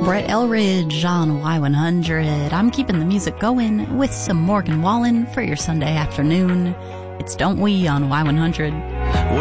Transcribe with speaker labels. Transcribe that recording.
Speaker 1: Brett Elridge on Y100. I'm keeping the music going with some Morgan Wallen for your Sunday afternoon. It's Don't We on Y100.